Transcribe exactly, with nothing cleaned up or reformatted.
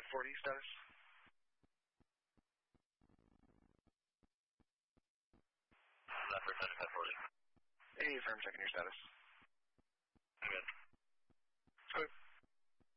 forty status. Left seventy-five forty. Hey, firm, checking your status. I'm good. Good.